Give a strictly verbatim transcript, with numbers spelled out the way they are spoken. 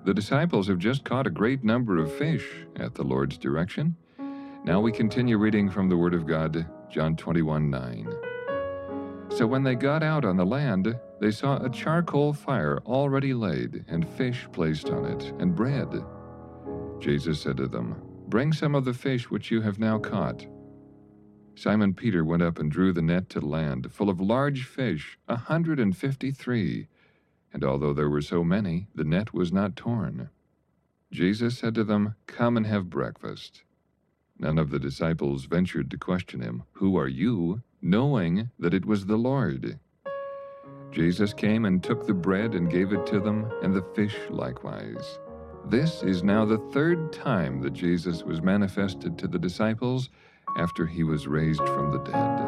The disciples have just caught a great number of fish at the Lord's direction. Now we continue reading from the Word of God, John twenty-one nine. So when they got out on the land, they saw a charcoal fire already laid, and fish placed on it, and bread. Jesus said to them, "Bring some of the fish which you have now caught." Simon Peter went up and drew the net to land, full of large fish, a hundred and fifty-three. And although there were so many, the net was not torn. Jesus said to them, "Come and have breakfast." None of the disciples ventured to question him, "Who are you?" knowing that it was the Lord. Jesus came and took the bread and gave it to them, and the fish likewise. This is now the third time that Jesus was manifested to the disciples after he was raised from the dead.